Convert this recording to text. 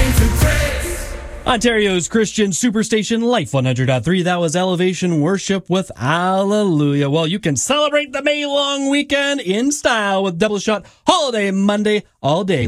Ontario's Christian Superstation Life 100.3. That was Elevation Worship with Alleluia. Well, you can celebrate the May long weekend in style with Double Shot Holiday Monday all day.